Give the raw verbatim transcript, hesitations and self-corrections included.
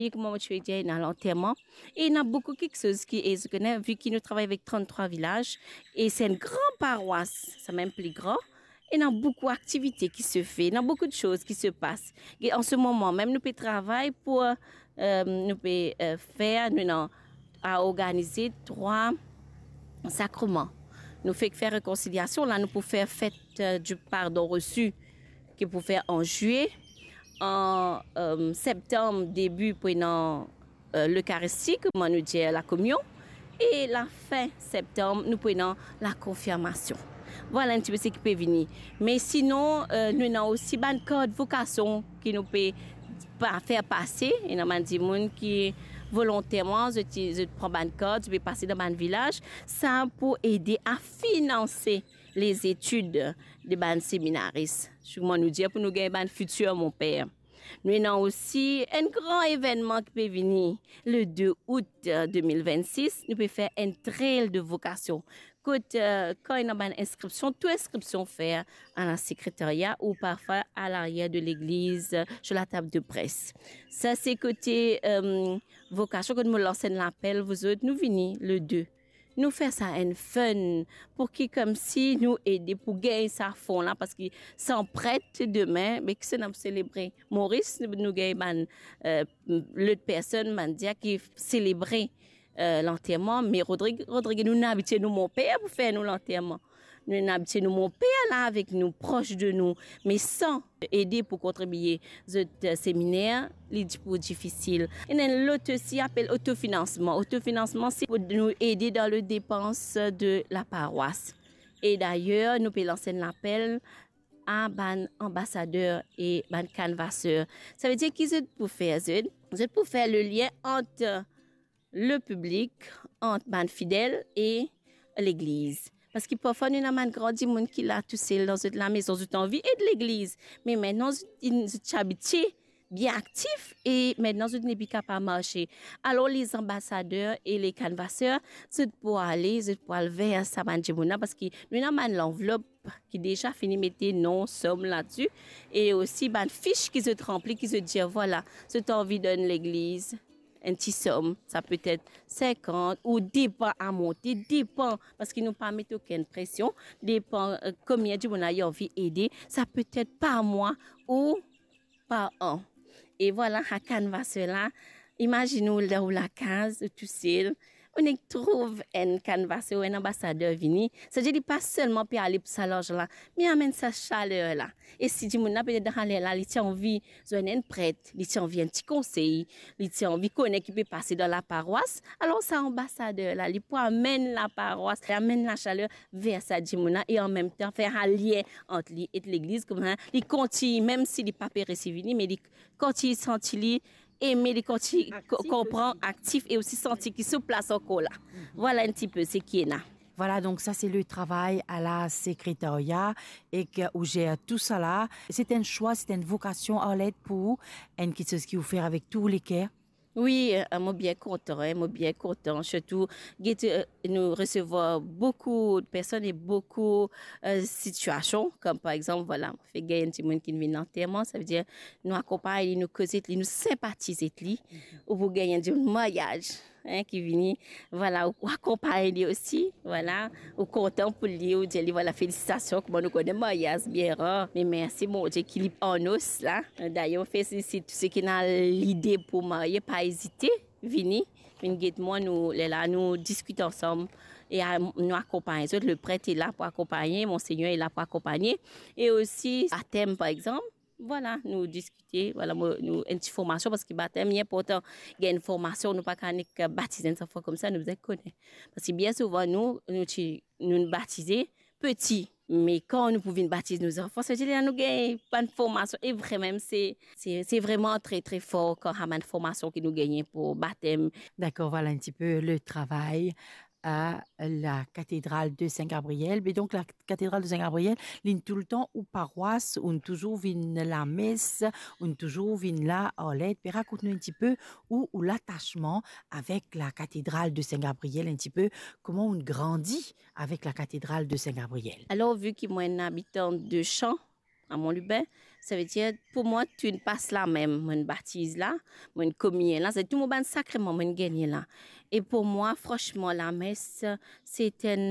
Comment tu es dans l'enterrement. Et il y a beaucoup quelque chose qui est, vu qu'il nous travaille avec trente-trois villages, et c'est une grande paroisse, c'est même plus grand. Et il y a beaucoup d'activités qui se font, il y a beaucoup de choses qui se passent. Et en ce moment, même nous pouvons travailler pour euh, nous pouvons, euh, faire, nous avons à organiser trois sacrements. Nous faisons faire réconciliation, là nous pouvons faire fête euh, du pardon reçu, qui pour faire en juillet. En euh, septembre, début, prenons euh, l'Eucharistie, comme on nous dit la communion. Et la fin septembre, nous prenons la confirmation. Voilà un petit peu ce qui peut venir. Mais sinon, euh, nous avons aussi un code vocation qui nous peut faire passer. Il y a des gens qui volontairement, je, je prends un code, je vais passer dans un village. Ça pour aider à financer les études des ban séminaristes. Je nous dire pour nous gagner un futur, mon père. Nous avons aussi un grand événement qui peut venir le deux août deux mille vingt-six. Nous pouvons faire un trail de vocation. Quand, euh, quand il y a une inscription, toute inscription faire à la secrétariat ou parfois à l'arrière de l'église, sur la table de presse. Ça, c'est côté euh, vocation. Quand nous lançons l'appel, vous autres, nous venons le deux. Nous faisons ça un fun pour qui comme si nous aider pour gagner ça fond là parce qu'ils s'en prêtent demain mais que c'est nous célébrer Maurice nous gagne euh, l'autre personne m'a dit qui célébrer euh, l'enterrement mais Rodrigue Rodrigue nous n'habitué nous mon père pour faire nous l'enterrement nous n'habitué nous mon père là avec nous proche de nous mais sans aider pour contribuer ce séminaire c'est pour difficile. Et l'autre aussi appelle autofinancement. Autofinancement, c'est pour nous aider dans les dépenses de la paroisse. Et d'ailleurs, nous pouvons lancer un appel à ban ambassadeur et ban canvasseur. Ça veut dire qu'ils sont pour faire, ils pour faire le lien entre le public, entre ban fidèles et l'église. Parce que parfois, nous avons un grand monde qui l'a tout seul dans la maison de ton vie et de l'église. Mais maintenant, ils sont habitués, bien actifs et maintenant, ils ne sont pas capables de marcher. Alors, les ambassadeurs et les canvasseurs, c'est pour aller, c'est pour aller vers ça, parce que nous avons l'enveloppe qui déjà fini mettre non, somme là-dessus. Et aussi, une fiche qui se remplit, qui se dit, voilà, c'est envie de l'église. Un petit somme, ça peut être cinquante ou dépend à monter, dépend parce qu'ils n'ont pas mis aucune pression, dépend euh, combien de gens ont envie d'aider, ça peut être par mois ou par an. Et voilà, à canvas là, imaginez-vous là où la case, tout seul, on trouve un canvas ou un ambassadeur venu. Ça veut dire pas seulement pour aller pour ça là, mais amène sa chaleur là. Et si tu m'as peut-être dans là, il tient envie, de un prêtre, il tient envie un petit conseil, il tient envie connaître qui peut passer dans la paroisse. Alors ça ambassadeur là, il peut amener la paroisse, amène la chaleur vers sa Jimouna et en même temps faire un lien entre lui et l'église comme ça. Il continue même s'il n'est pas pérécivini, mais il continue sentir aimer les continuer comprendre actif et aussi sentir qu'il se place encore là. Mm-hmm. Voilà un petit peu ce qui est là. Voilà, donc ça c'est le travail à la secrétariat et que, où j'ai tout ça là. C'est un choix, c'est une vocation à l'aide pour une quelque chose qui vous fait avec tous les cœurs. Oui, euh, moi bien content, hein, moi bien content. Surtout, euh, nous recevons beaucoup de personnes et beaucoup de euh, situations, comme par exemple, voilà, on fait gagner un petit monde qui vient l'enterrement, ça veut dire nous accompagner, nous causer, nous sympathiser, mm-hmm. ou pour gagner un mariage. Hein, qui vient, voilà, ou accompagner aussi, voilà, ou content pour lui, ou dire, voilà, félicitations, comment nous connaissons, mariage, bien rare, mais merci, mon Dieu, qu'il est en os, là. D'ailleurs, on fait ceci, tout ce qui a l'idée pour marier, pas hésiter, venez, venez, moi, nous, là, nous discutons ensemble et à, nous accompagner. Le prêtre est là pour accompagner, Monseigneur est là pour accompagner, et aussi, à thème, par exemple, voilà, nous discuter, voilà, nous, une petite formation, parce que baptême, il est important, il y a une formation, nous pas qu'à baptiser une fois comme ça, nous vous connaître. Parce que bien souvent, nous, nous, nous baptiser petits, mais quand nous pouvons baptiser nos enfants, ça veut dire nous gagnons pas de formation, et vraiment, c'est, c'est, c'est vraiment très, très fort quand on a une formation que nous gagnons pour baptême. D'accord, voilà un petit peu le travail à la cathédrale de Saint-Gabriel. Mais donc, la cathédrale de Saint-Gabriel, ligne tout le temps ou paroisse, on toujours vient la messe, on toujours vient là, en l'aide. Puis raconte-nous un petit peu où, où l'attachement avec la cathédrale de Saint-Gabriel, un petit peu, comment on grandit avec la cathédrale de Saint-Gabriel. Alors, vu que moi, un habitant de Champs, à Montlubain, ça veut dire, pour moi, tu ne passes là même, mon baptise là, mon communion là, c'est tout mon ban sacrément, mon gagné là. Et pour moi, franchement, la messe, c'est un